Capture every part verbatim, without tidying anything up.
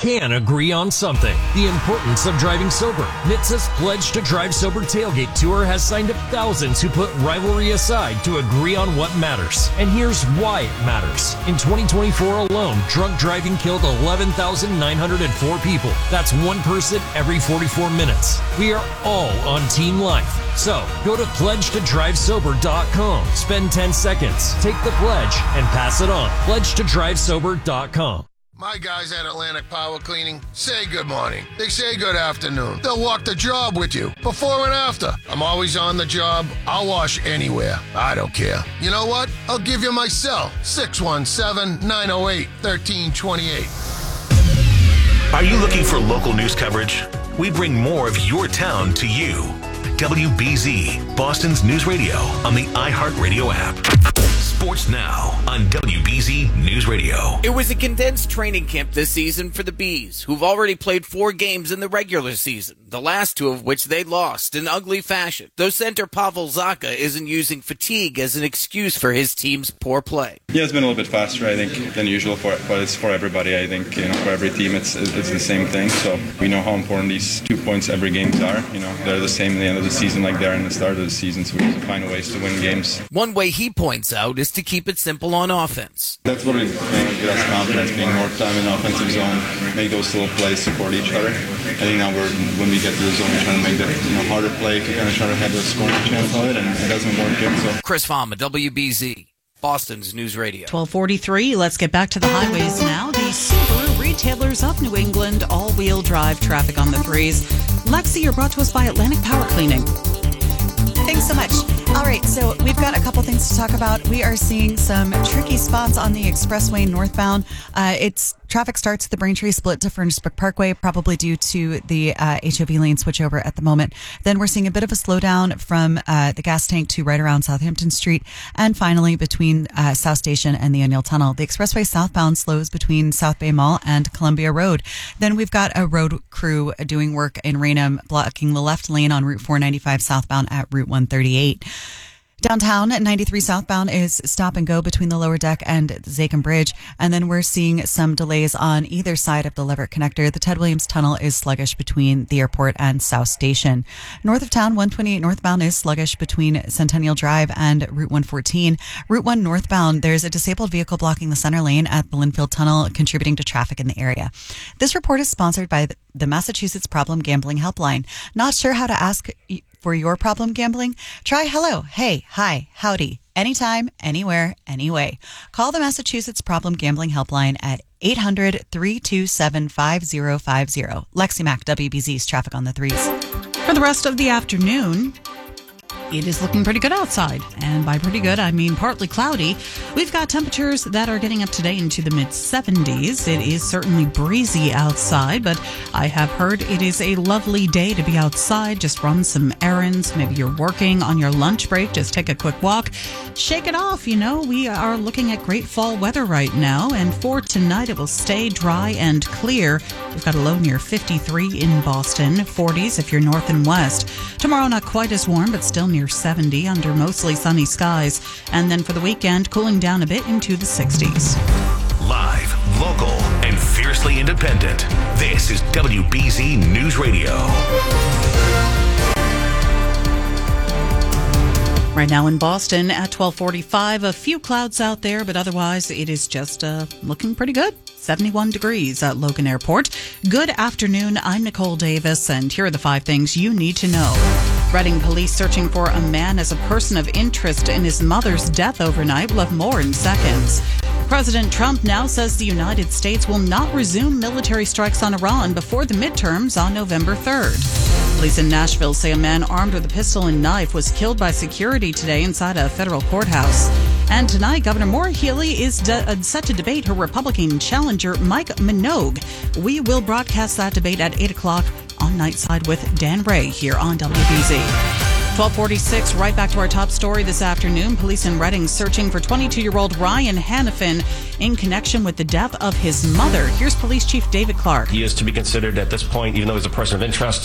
can agree on something: the importance of driving sober. N H T S A's Pledge to Drive Sober Tailgate Tour has signed up thousands who put rivalry aside to agree on what matters. And here's why it matters. In twenty twenty-four alone, drunk driving killed eleven thousand nine hundred four people. That's one person every forty-four minutes. We are all on Team Life. So, go to pledge to drive sober dot com, spend ten seconds, take the pledge, and pass it on. pledge to drive sober dot com. My guys at Atlantic Power Cleaning say good morning. They say good afternoon. They'll walk the job with you, before and after. I'm always on the job. I'll wash anywhere. I don't care. You know what? I'll give you my cell, six one seven, nine oh eight, one three two eight. Are you looking for local news coverage? We bring more of your town to you. W B Z, Boston's news radio on the iHeartRadio app. Sports now on W B Z News Radio. It was a condensed training camp this season for the Bees, who've already played four games in the regular season, the last two of which they lost in ugly fashion, though center Pavel Zacha isn't using fatigue as an excuse for his team's poor play. Yeah, it's been a little bit faster, I think, than usual, for, but it's for everybody. I think, you know, for every team, it's it's the same thing. So we know how important these two points every games are. You know, they're the same at the end of the season like they are in the start of the season, so we have to find ways to win games. One way he points out is to keep it simple on offense. That's what we, you know, give us confidence, being more time in the offensive zone, make those little plays, support each other. I think now we're, when we get to the zone, we're trying to make the, you know, harder play to kind of try to have the scoring chance of it, and it doesn't work yet. So. Chris Fama, W B Z, Boston's News Radio. twelve forty-three, let's get back to the highways now. The Subaru Retailers of New England, all-wheel drive traffic on the threes. Lexi, you're brought to us by Atlantic Power Cleaning. Thanks so much. All right, so we've got a couple things to talk about. We are seeing some tricky spots on the expressway northbound. Uh, it's traffic starts at the Braintree split to Furnace Brook Parkway, probably due to the uh, H O V lane switchover at the moment. Then we're seeing a bit of a slowdown from uh, the gas tank to right around Southampton Street. And finally, between uh, South Station and the O'Neill Tunnel. The expressway southbound slows between South Bay Mall and Columbia Road. Then we've got a road crew doing work in Raynham, blocking the left lane on Route four ninety-five southbound at Route one thirty-eight. Downtown at ninety-three southbound is stop and go between the lower deck and the Zakim Bridge. And then we're seeing some delays on either side of the Leverett Connector. The Ted Williams Tunnel is sluggish between the airport and South Station. North of town, one twenty-eight northbound is sluggish between Centennial Drive and Route one fourteen. Route one northbound, there's a disabled vehicle blocking the center lane at the Linfield Tunnel, contributing to traffic in the area. This report is sponsored by the Massachusetts Problem Gambling Helpline. Not sure how to ask for your problem gambling? Try hello, hey, hi, howdy, anytime, anywhere, anyway. Call the Massachusetts Problem Gambling Helpline at eight hundred, three two seven, five zero five zero. Lexi Mack, W B Z's Traffic on the Threes. For the rest of the afternoon, it is looking pretty good outside. And by pretty good, I mean partly cloudy. We've got temperatures that are getting up today into the mid seventies. It is certainly breezy outside, but I have heard it is a lovely day to be outside. Just run some errands. Maybe you're working on your lunch break. Just take a quick walk. Shake it off. You know, we are looking at great fall weather right now. And for tonight, it will stay dry and clear. We've got a low near fifty-three in Boston, forties if you're north and west. Tomorrow, not quite as warm, but still near seventy under mostly sunny skies. And then for the weekend, cooling down a bit into the sixties. Live, local, and fiercely independent. This is W B Z News Radio. Right now in Boston at twelve forty-five, a few clouds out there, but otherwise it is just uh, looking pretty good. seventy-one degrees at Logan Airport. Good afternoon. I'm Nicole Davis, and here are the five things you need to know. Reading police searching for a man as a person of interest in his mother's death overnight. We'll have more in seconds. President Trump now says the United States will not resume military strikes on Iran before the midterms on November third. Police in Nashville say a man armed with a pistol and knife was killed by security today inside a federal courthouse. And tonight, Governor Maura Healey is de- set to debate her Republican challenger, Mike Minogue. We will broadcast that debate at eight o'clock on Nightside with Dan Ray here on W B Z. twelve forty-six, right back to our top story this afternoon. Police in Reading searching for twenty-two-year-old Ryan Hannafin in connection with the death of his mother. Here's Police Chief David Clark. He is to be considered at this point, even though he's a person of interest,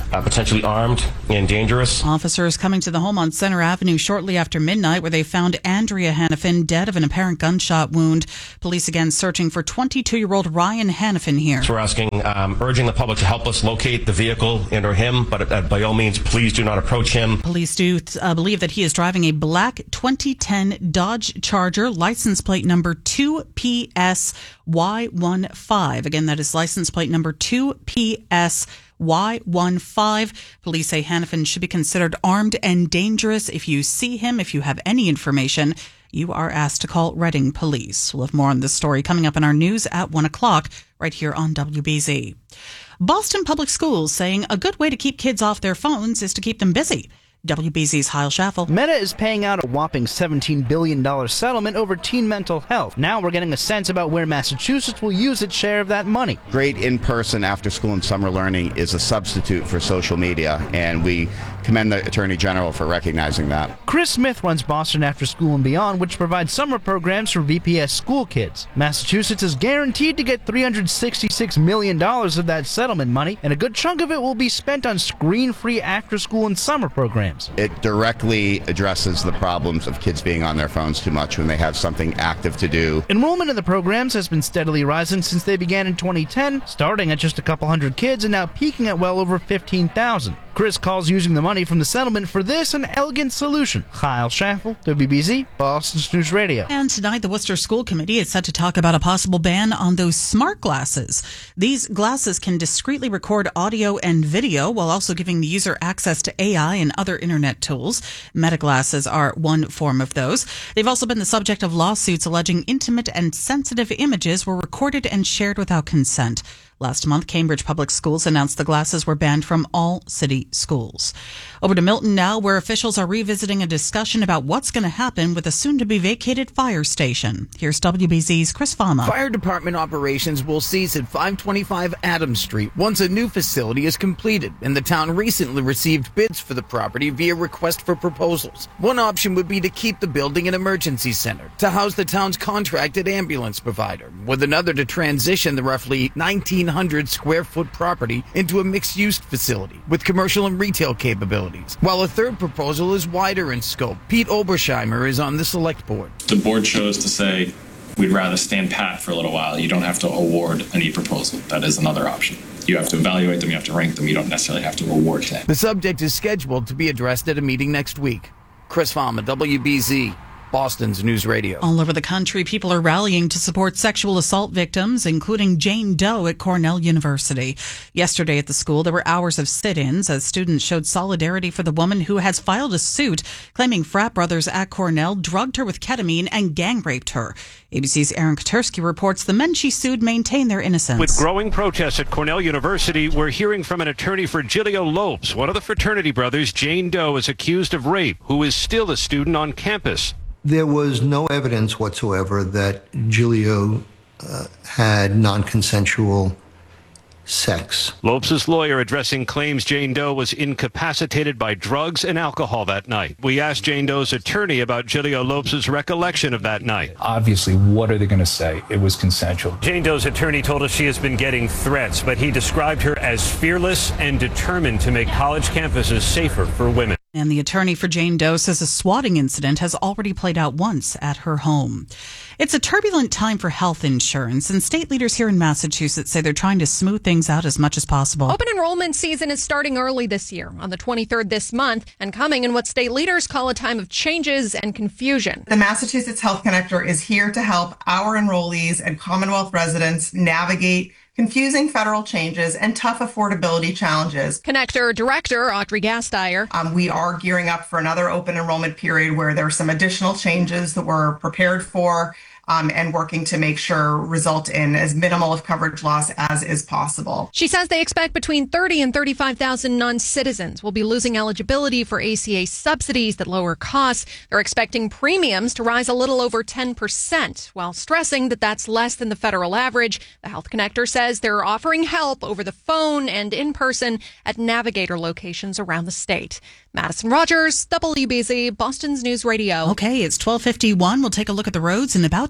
uh, potentially armed and dangerous. Officers coming to the home on Center Avenue shortly after midnight, where they found Andrea Hannafin dead of an apparent gunshot wound. Police again searching for twenty-two-year-old Ryan Hannafin here. So we're asking, um, urging the public to help us locate the vehicle and or him, but uh, by all means, please do not approach him. Police do uh, believe that he is driving a black twenty ten Dodge Charger, license plate number two P S Y fifteen. Again, that is license plate number two P S Y fifteen. Police say Hannafin should be considered armed and dangerous. If you see him, if you have any information, you are asked to call Reading Police. We'll have more on this story coming up in our news at one o'clock right here on W B Z. Boston Public Schools saying a good way to keep kids off their phones is to keep them busy. W B Z's Heil Schaffel. Meta is paying out a whopping seventeen billion dollars settlement over teen mental health. Now we're getting a sense about where Massachusetts will use its share of that money. Great in-person after-school and summer learning is a substitute for social media, and we commend the Attorney General for recognizing that. Chris Smith runs Boston After School and Beyond, which provides summer programs for V P S school kids. Massachusetts is guaranteed to get three hundred sixty-six million dollars of that settlement money, and a good chunk of it will be spent on screen-free after-school and summer programs. It directly addresses the problems of kids being on their phones too much when they have something active to do. Enrollment in the programs has been steadily rising since they began in twenty ten, starting at just a couple hundred kids and now peaking at well over fifteen thousand. Chris calls using the money from the settlement for this an elegant solution. Heil Schaffel, W B Z, Boston News Radio. And tonight, the Worcester School Committee is set to talk about a possible ban on those smart glasses. These glasses can discreetly record audio and video while also giving the user access to A I and other internet tools. Meta glasses are one form of those. They've also been the subject of lawsuits alleging intimate and sensitive images were recorded and shared without consent. Last month, Cambridge Public Schools announced the glasses were banned from all city schools. Over to Milton now, where officials are revisiting a discussion about what's going to happen with a soon-to-be-vacated fire station. Here's W B Z's Chris Fama. Fire department operations will cease at five twenty-five Adams Street once a new facility is completed, and the town recently received bids for the property via request for proposals. One option would be to keep the building an emergency center to house the town's contracted ambulance provider, with another to transition the roughly nineteen hundred square foot property into a mixed-use facility with commercial and retail capabilities, while a third proposal is wider in scope. Pete Obersheimer is on the select board. The board chose to say we'd rather stand pat for a little while. You don't have to award any proposal. That is another option. You have to evaluate them, you have to rank them, you don't necessarily have to award them. The subject is scheduled to be addressed at a meeting next week. Chris Fama, W B Z. Boston's News Radio. All over the country, people are rallying to support sexual assault victims, including Jane Doe at Cornell University. Yesterday at the school, there were hours of sit-ins as students showed solidarity for the woman who has filed a suit claiming frat brothers at Cornell drugged her with ketamine and gang raped her. A B C's Aaron Katursky reports the men she sued maintain their innocence. With growing protests at Cornell University, we're hearing from an attorney for Giglio Lopes. One of the fraternity brothers, Jane Doe, is accused of rape, who is still a student on campus. There was no evidence whatsoever that Giglio uh, had non-consensual sex. Lopes' lawyer addressing claims Jane Doe was incapacitated by drugs and alcohol that night. We asked Jane Doe's attorney about Giglio Lopes' recollection of that night. Obviously, what are they going to say? It was consensual. Jane Doe's attorney told us she has been getting threats, but he described her as fearless and determined to make college campuses safer for women. And the attorney for Jane Doe says a swatting incident has already played out once at her home. It's a turbulent time for health insurance, and state leaders here in Massachusetts say they're trying to smooth things out as much as possible. Open enrollment season is starting early this year, on the twenty-third this month, and coming in what state leaders call a time of changes and confusion. The Massachusetts Health Connector is here to help our enrollees and Commonwealth residents navigate confusing federal changes and tough affordability challenges. Connector Director Audrey Gasteyer. Um, we are gearing up for another open enrollment period where there are some additional changes that we're prepared for. Um, and working to make sure result in as minimal of coverage loss as is possible. She says they expect between thirty and thirty-five thousand non-citizens will be losing eligibility for A C A subsidies that lower costs. They're expecting premiums to rise a little over ten percent, while stressing that that's less than the federal average. The Health Connector says they're offering help over the phone and in person at Navigator locations around the state. Madison Rogers, W B Z, Boston's News Radio. Okay, it's twelve fifty-one. We'll take a look at the roads in about two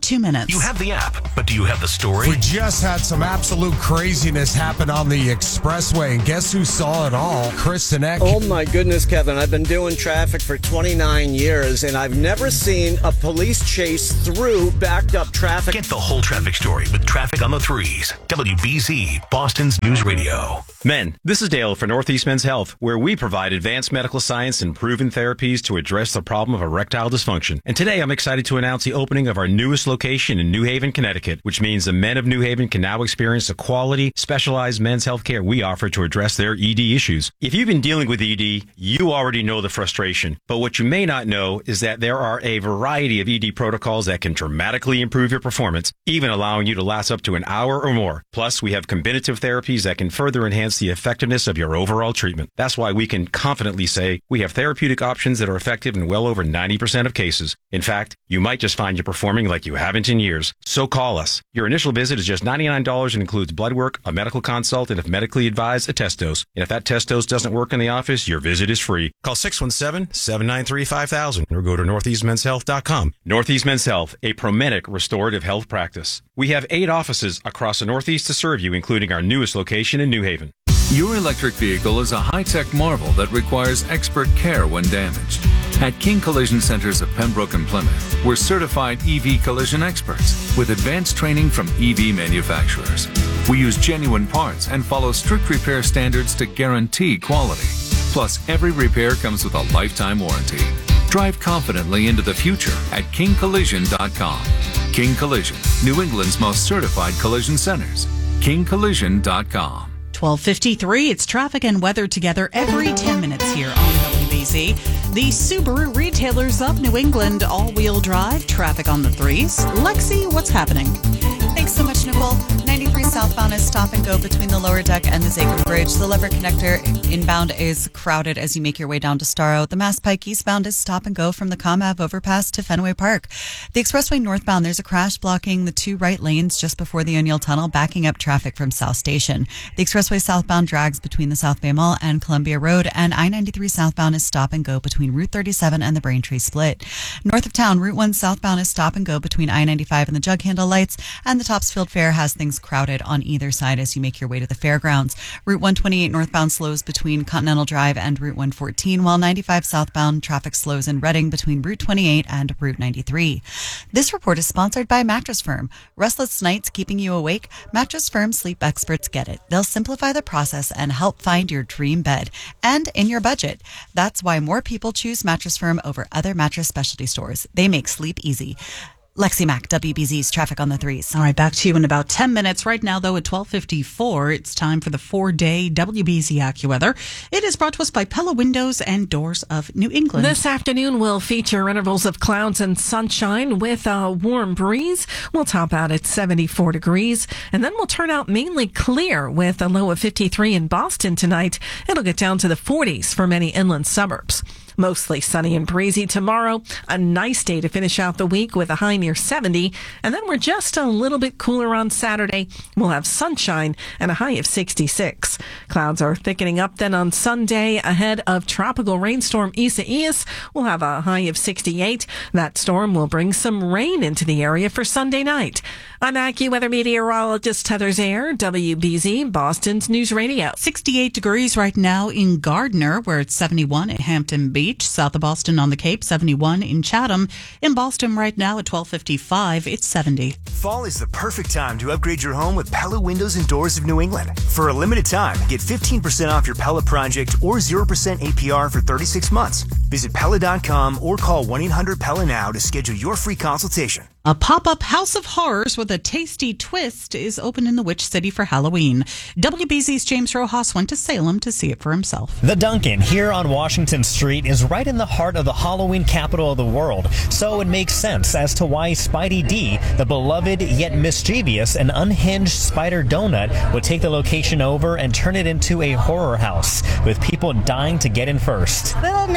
two minutes. You have the app, but do you have the story? We just had some absolute craziness happen on the expressway, and guess who saw it all? Chris Sinek. Oh my goodness, Kevin. I've been doing traffic for twenty-nine years, and I've never seen a police chase through backed up traffic. Get the whole traffic story with Traffic on the Threes. W B Z, Boston's News Radio. Men, this is Dale for Northeast Men's Health, where we provide advanced medical science and proven therapies to address the problem of erectile dysfunction. And today I'm excited to announce the opening of our newest location in New Haven, Connecticut, which means the men of New Haven can now experience the quality, specialized men's health care we offer to address their E D issues. If you've been dealing with E D, you already know the frustration. But what you may not know is that there are a variety of E D protocols that can dramatically improve your performance, even allowing you to last up to an hour or more. Plus, we have combinative therapies that can further enhance the effectiveness of your overall treatment. That's why we can confidently say we have therapeutic options that are effective in well over ninety percent of cases. In fact, you might just find you're performing like you haven't in years. So call us. Your initial visit is just ninety-nine dollars and includes blood work, a medical consult, and if medically advised, a test dose. And if that test dose doesn't work in the office, your visit is free. Call six one seven, seven nine three, five thousand or go to northeast men's health dot com. Northeast Men's Health, a Promedic restorative health practice. We have eight offices across the Northeast to serve you, including our newest location in New Haven. Your electric vehicle is a high-tech marvel that requires expert care when damaged. At King Collision Centers of Pembroke and Plymouth, we're certified E V collision experts with advanced training from E V manufacturers. We use genuine parts and follow strict repair standards to guarantee quality. Plus, every repair comes with a lifetime warranty. Drive confidently into the future at king collision dot com. King Collision, New England's most certified collision centers. king collision dot com. twelve fifty-three, it's traffic and weather together every ten minutes here on W B Z. The Subaru Retailers of New England all-wheel drive, traffic on the threes. Lexi, what's happening? Thanks so much, Nicole. ninety-three southbound is stop and go between the lower deck and the Zakim Bridge. The Lever Connector inbound is crowded as you make your way down to Starro. The Mass Pike eastbound is stop and go from the ComAv overpass to Fenway Park. The expressway northbound, there's a crash blocking the two right lanes just before the O'Neill Tunnel, backing up traffic from South Station. The expressway southbound drags between the South Bay Mall and Columbia Road, and I ninety-three southbound is stop and go between Route thirty-seven and the Braintree Split. North of town, Route one southbound is stop and go between I ninety-five and the Jug Handle Lights, and the Topsfield Fair has things crowded on either side as you make your way to the fairgrounds. Route one twenty-eight northbound slows between Continental Drive and Route one fourteen, while ninety-five southbound traffic slows in Reading between Route twenty-eight and Route ninety-three. This report is sponsored by Mattress Firm. Restless nights keeping you awake? Mattress Firm sleep experts get it. They'll simplify the process and help find your dream bed, and in your budget. That's why more people choose Mattress Firm over other mattress specialty stores. They make sleep easy. Lexi Mack, W B Z's Traffic on the Threes. All right, back to you in about ten minutes. Right now, though, at twelve fifty-four, it's time for the four-day W B Z AccuWeather. It is brought to us by Pella Windows and Doors of New England. This afternoon will feature intervals of clouds and sunshine with a warm breeze. We'll top out at seventy-four degrees, and then we'll turn out mainly clear with a low of fifty-three in Boston tonight. It'll get down to the forties for many inland suburbs. Mostly sunny and breezy tomorrow. A nice day to finish out the week with a high near seventy. And then we're just a little bit cooler on Saturday. We'll have sunshine and a high of sixty-six. Clouds are thickening up then on Sunday ahead of tropical rainstorm Isaias. We'll have a high of sixty-eight. That storm will bring some rain into the area for Sunday night. I'm AccuWeather meteorologist Heather Zayer, W B Z, Boston's News Radio. sixty-eight degrees right now in Gardner, where it's seventy-one at Hampton Beach. South of Boston on the Cape, seventy-one in Chatham. In Boston right now at twelve fifty-five, it's seventy. Fall is the perfect time to upgrade your home with Pella Windows and Doors of New England. For a limited time, get fifteen percent off your Pella project or zero percent A P R for thirty-six months. Visit Pella dot com or call one eight hundred Pella now to schedule your free consultation. A pop-up House of Horrors with a tasty twist is open in the Witch City for Halloween. W B Z's James Rojas went to Salem to see it for himself. The Dunkin' here on Washington Street is right in the heart of the Halloween capital of the world, so it makes sense as to why Spidey D, the beloved yet mischievous and unhinged Spider Donut, would take the location over and turn it into a horror house, with people dying to get in first. A little nervous, but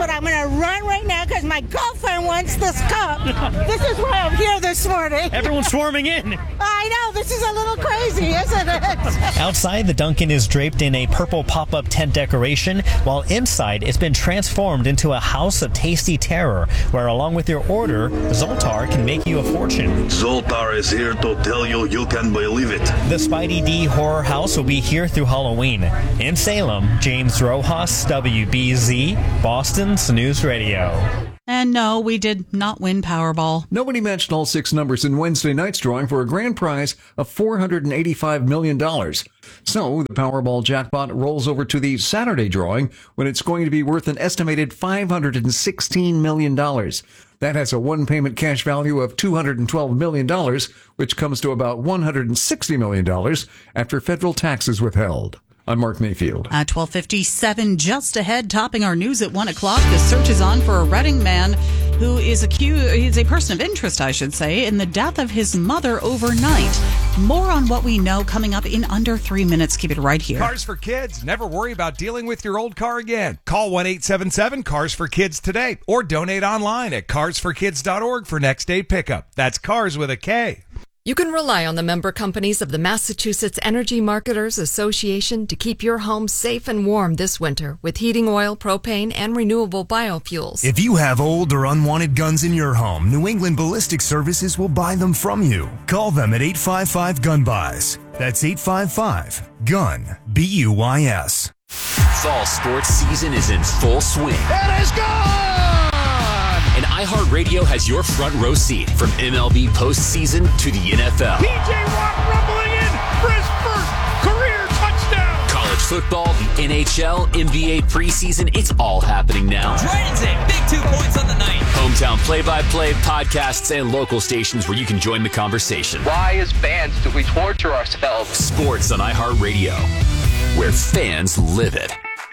but I'm going to run right now because my girlfriend wants this cup. This is why I'm here this morning. Everyone's swarming in. I know, this is a little crazy, isn't it? Outside, the Dunkin' is draped in a purple pop-up tent decoration, while inside it's been transformed into a house of tasty terror, where along with your order, Zoltar can make you a fortune. Zoltar is here to tell you you can believe it. The Spidey D Horror House will be here through Halloween. In Salem, James Rojas, W B Z, Boston's News Radio. And no, we did not win Powerball. Nobody matched all six numbers in Wednesday night's drawing for a grand prize of four hundred eighty-five million dollars. So the Powerball jackpot rolls over to the Saturday drawing when it's going to be worth an estimated five hundred sixteen million dollars. That has a one-payment cash value of two hundred twelve million dollars, which comes to about one hundred sixty million dollars after federal taxes withheld. I'm Mark Mayfield. At twelve fifty-seven, just ahead, topping our news at one o'clock, the search is on for a Reading man who is accused, he's a person of interest, I should say, in the death of his mother overnight. More on what we know coming up in under three minutes. Keep it right here. Cars for Kids. Never worry about dealing with your old car again. Call one eight seven seven, cars for kids today or donate online at cars for kids dot org for next day pickup. That's cars with a K. You can rely on the member companies of the Massachusetts Energy Marketers Association to keep your home safe and warm this winter with heating oil, propane, and renewable biofuels. If you have old or unwanted guns in your home, New England Ballistic Services will buy them from you. Call them at eight five five, gun buys. That's eight five five, gun, B U Y S. Fall sports season is in full swing. It is gone! And iHeartRadio has your front row seat from M L B postseason to the N F L. P J Watt rumbling in for his first career touchdown. College football, the N H L, N B A preseason, it's all happening now. Dragons in, big two points on the night. Hometown play-by-play, podcasts, and local stations where you can join the conversation. Why, as fans, do we torture ourselves? Sports on iHeartRadio, where fans live it.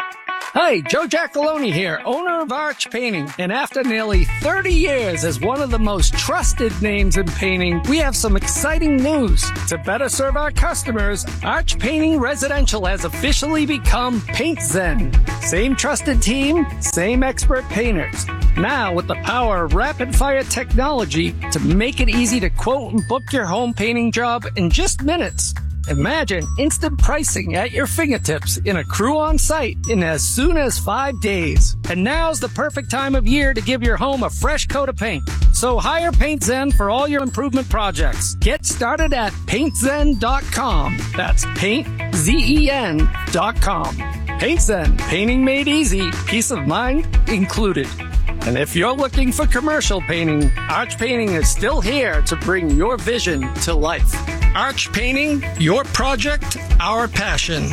Hi, Joe Giacalone here, owner of Arch Painting. And after nearly thirty years as one of the most trusted names in painting, we have some exciting news. To better serve our customers, Arch Painting Residential has officially become Paint Zen. Same trusted team, same expert painters. Now with the power of rapid-fire technology to make it easy to quote and book your home painting job in just minutes. Imagine instant pricing at your fingertips in a crew on site in as soon as five days. And now's the perfect time of year to give your home a fresh coat of paint. So hire Paint Zen for all your improvement projects. Get started at paint zen dot com. That's paint zen dot com. Paint Zen, painting made easy, peace of mind included. And if you're looking for commercial painting, Arch Painting is still here to bring your vision to life. Arch Painting, your project, our passion.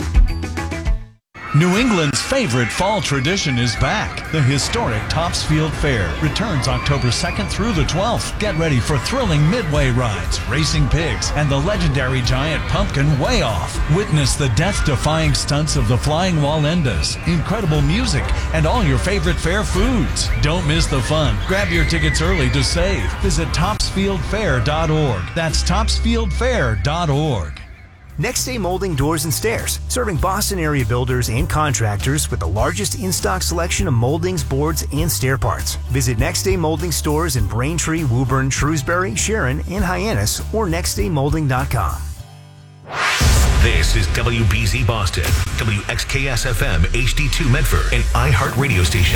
New England's favorite fall tradition is back. The historic Topsfield Fair returns October second through the twelfth. Get ready for thrilling midway rides, racing pigs, and the legendary giant pumpkin Way Off. Witness the death-defying stunts of the Flying Wallendas, incredible music, and all your favorite fair foods. Don't miss the fun. Grab your tickets early to save. Visit topsfield fair dot org. That's topsfield fair dot org. Next Day Molding Doors and Stairs, serving Boston area builders and contractors with the largest in-stock selection of moldings, boards, and stair parts. Visit Next Day Molding stores in Braintree, Woburn, Shrewsbury, Sharon, and Hyannis, or next day molding dot com. This is W B Z Boston, W X K S F M H D two Medford, and iHeart Radio Station.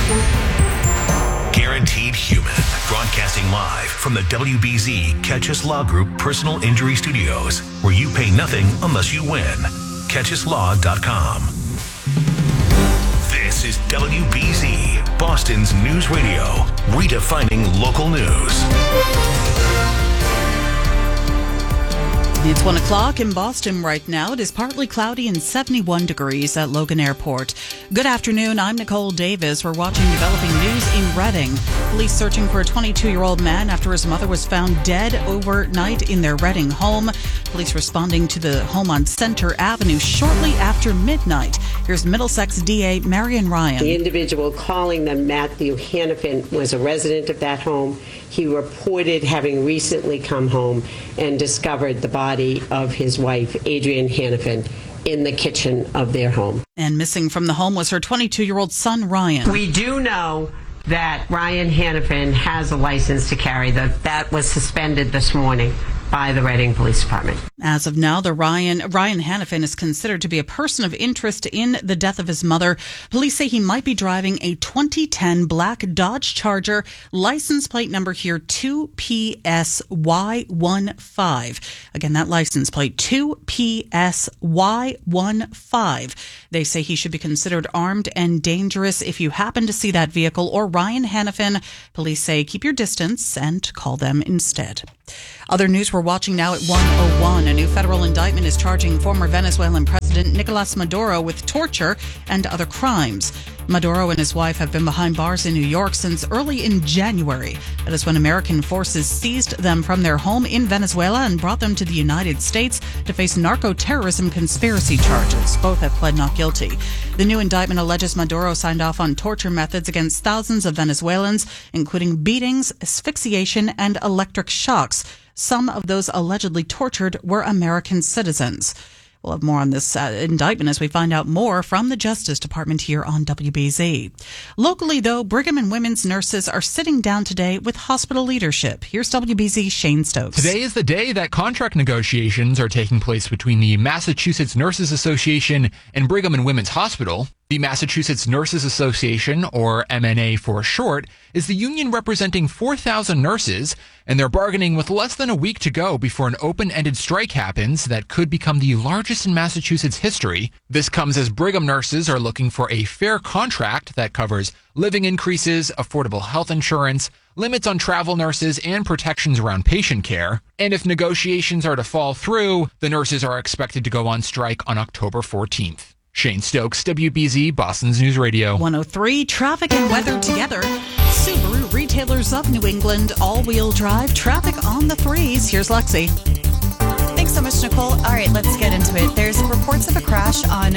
Guaranteed Human, broadcasting live from the W B Z Catch Us Law Group Personal Injury Studios, where you pay nothing unless you win. catch us law dot com. This is W B Z, Boston's news radio, redefining local news. It's one o'clock in Boston right now. It is partly cloudy and seventy-one degrees at Logan Airport. Good afternoon. I'm Nicole Davis. We're watching developing news in Reading. Police searching for a twenty-two-year-old man after his mother was found dead overnight in their Reading home. Police responding to the home on Center Avenue shortly after midnight. Here's Middlesex D A Marion Ryan. The individual calling them Matthew Hannafin was a resident of that home. He reported having recently come home and discovered the body of his wife, Adrienne Hannafin, in the kitchen of their home. And missing from the home was her twenty-two-year-old son, Ryan. We do know that Ryan Hannafin has a license to carry. That that was suspended this morning by the Reading Police Department. As of now, the Ryan Ryan Hannafin is considered to be a person of interest in the death of his mother. Police say he might be driving a twenty ten black Dodge Charger, license plate number here two P S Y one five. Again, that license plate two P S Y one five. They say he should be considered armed and dangerous. If you happen to see that vehicle or Ryan Hannafin, police say keep your distance and call them instead. Other news we're watching now at one oh one. A new federal indictment is charging former Venezuelan President Nicolas Maduro with torture and other crimes. Maduro and his wife have been behind bars in New York since early in January. That is when American forces seized them from their home in Venezuela and brought them to the United States to face narco-terrorism conspiracy charges. Both have pled not guilty. The new indictment alleges Maduro signed off on torture methods against thousands of Venezuelans, including beatings, asphyxiation, and electric shocks. Some of those allegedly tortured were American citizens. We'll have more on this uh, indictment as we find out more from the Justice Department here on W B Z. Locally, though, Brigham and Women's nurses are sitting down today with hospital leadership. Here's W B Z's Shane Stokes. Today is the day that contract negotiations are taking place between the Massachusetts Nurses Association and Brigham and Women's Hospital. The Massachusetts Nurses Association, or M N A for short, is the union representing four thousand nurses, and they're bargaining with less than a week to go before an open-ended strike happens that could become the largest in Massachusetts history. This comes as Brigham nurses are looking for a fair contract that covers living increases, affordable health insurance, limits on travel nurses, and protections around patient care. And if negotiations are to fall through, the nurses are expected to go on strike on October fourteenth. Shane Stokes, W B Z, Boston's News Radio. one oh three, traffic and weather together. Subaru Retailers of New England, all-wheel drive, traffic on the threes. Here's Lexi. Thanks so much, Nicole. All right, let's get into it. There's reports of a crash on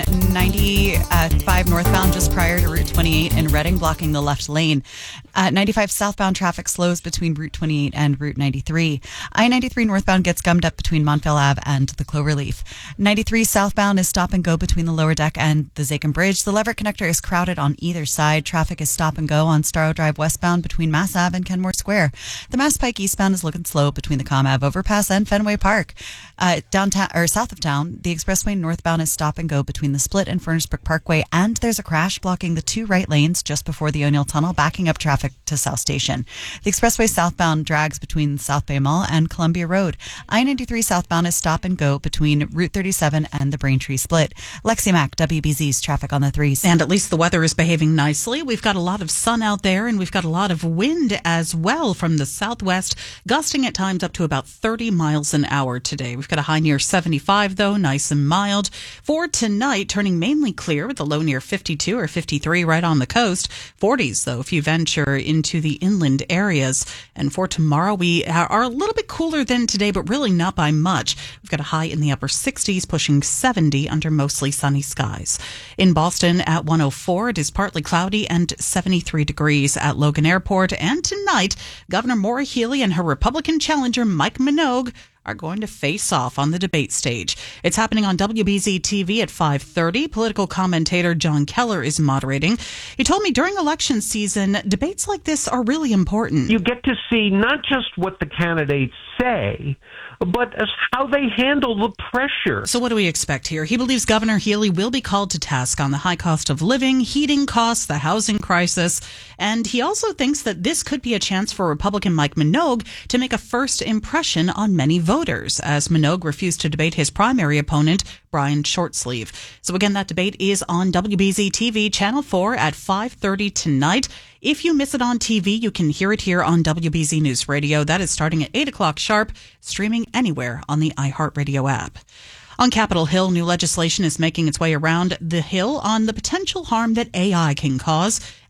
ninety-five northbound just prior to Route twenty-eight in Reading, blocking the left lane. Uh, ninety-five southbound traffic slows between Route twenty-eight and Route ninety-three. I ninety-three northbound gets gummed up between Montville Ave and the Cloverleaf. ninety-three southbound is stop and go between the lower deck and the Zachem Bridge. The Leverett connector is crowded on either side. Traffic is stop and go on Starrow Drive westbound between Mass Ave and Kenmore Square. The Mass Pike eastbound is looking slow between the Com Ave overpass and Fenway Park. Uh, downtown or south of town, the expressway northbound is stop and go between the Split and Furnace Brook Parkway, and there's a crash blocking the two right lanes just before the O'Neill Tunnel, backing up traffic to South Station. The expressway southbound drags between South Bay Mall and Columbia Road. I ninety-three southbound is stop and go between Route thirty-seven and the Braintree Split. Lexi Mack, W B Z's traffic on the threes. And at least the weather is behaving nicely. We've got a lot of sun out there, and we've got a lot of wind as well from the southwest, gusting at times up to about thirty miles an hour today. We've got a high near seventy-five, though, nice and mild. For tonight, turning mainly clear with a low near fifty-two or fifty-three right on the coast. forties, though, if you venture into the inland areas. And for tomorrow, we are a little bit cooler than today, but really not by much. We've got a high in the upper sixties, pushing seventy under mostly sunny skies. In Boston at one oh four, it is partly cloudy and seventy-three degrees at Logan Airport. And tonight, Governor Maura Healey and her Republican challenger Mike Minogue are going to face off on the debate stage. It's happening on W B Z T V at five thirty. Political commentator John Keller is moderating. He told me during election season, debates like this are really important. You get to see not just what the candidates say, but as how they handle the pressure. So what do we expect here? He believes Governor Healey will be called to task on the high cost of living, heating costs, the housing crisis, and he also thinks that this could be a chance for Republican Mike Minogue to make a first impression on many voters, as Minogue refused to debate his primary opponent, Brian Shortsleeve. So again, that debate is on W B Z T V Channel four at five thirty tonight. If you miss it on T V, you can hear it here on W B Z News Radio. That is starting at eight o'clock sharp, streaming anywhere on the iHeartRadio app. On Capitol Hill, new legislation is making its way around the Hill on the potential harm that A I can cause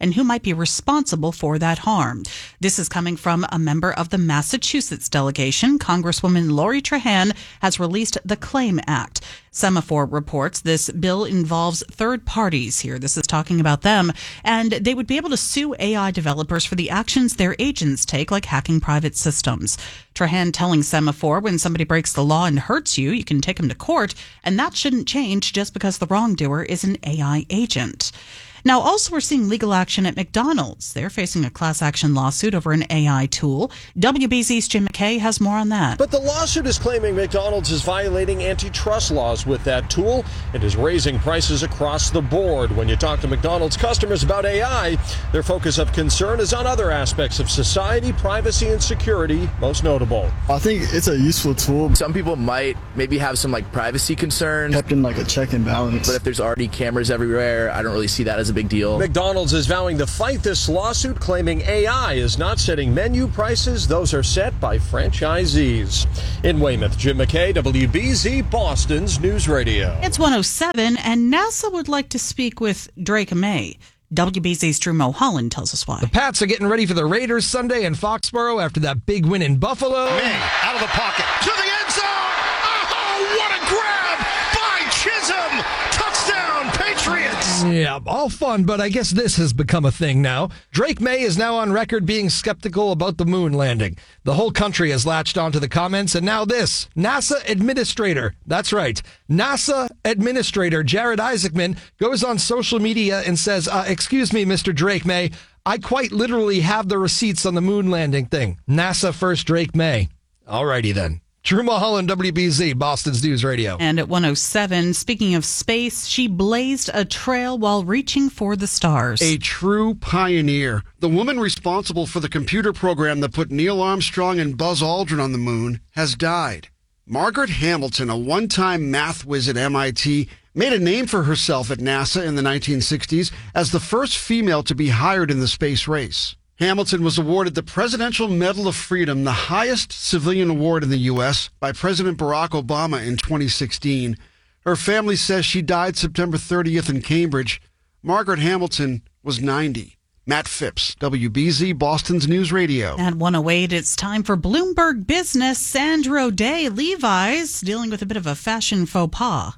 and who might be responsible for that harm. This is coming from a member of the Massachusetts delegation. Congresswoman Lori Trahan has released the CLAIM Act. Semaphore reports this bill involves third parties here. This is talking about them, and they would be able to sue A I developers for the actions their agents take, like hacking private systems. Trahan telling Semaphore, when somebody breaks the law and hurts you, you can take them to court, and that shouldn't change just because the wrongdoer is an A I agent. Now, also, we're seeing legal action at McDonald's. They're facing a class action lawsuit over an A I tool. W B Z's Jim McKay has more on that. But the lawsuit is claiming McDonald's is violating antitrust laws with that tool and is raising prices across the board. When you talk to McDonald's customers about A I, their focus of concern is on other aspects of society, privacy, and security, most notable. I think it's a useful tool. Some people might maybe have some like privacy concerns. Kept in like a check and balance. But if there's already cameras everywhere, I don't really see that as a big deal. McDonald's is vowing to fight this lawsuit, claiming A I is not setting menu prices. Those are set by franchisees. In Weymouth, Jim McKay, W B Z, Boston's News Radio. It's one oh seven, and NASA would like to speak with Drake May. W B Z's Drew Mulholland tells us why. The Pats are getting ready for the Raiders Sunday in Foxborough after that big win in Buffalo. May out of the pocket to the end zone. Oh, what a grab by Chisholm. Touchdown, Patriots. Yeah, all fun, but I guess this has become a thing now. Drake May is now on record being skeptical about the moon landing. The whole country has latched onto the comments, and now this. NASA administrator, that's right, NASA administrator Jared Isaacman goes on social media and says, uh, excuse me, Mister Drake May, I quite literally have the receipts on the moon landing thing. NASA first Drake May. Alrighty then. Drew Mulholland, W B Z, Boston's News Radio. And at one oh seven, speaking of space, she blazed a trail while reaching for the stars. A true pioneer. The woman responsible for the computer program that put Neil Armstrong and Buzz Aldrin on the moon has died. Margaret Hamilton, a one-time math whiz at M I T, made a name for herself at NASA in the nineteen sixties as the first female to be hired in the space race. Hamilton was awarded the Presidential Medal of Freedom, the highest civilian award in the U S, by President Barack Obama in twenty sixteen. Her family says she died September thirtieth in Cambridge. Margaret Hamilton was ninety. Matt Phipps, W B Z, Boston's News Radio. At one oh eight, it's time for Bloomberg Business. Sandro Day, Levi's, dealing with a bit of a fashion faux pas.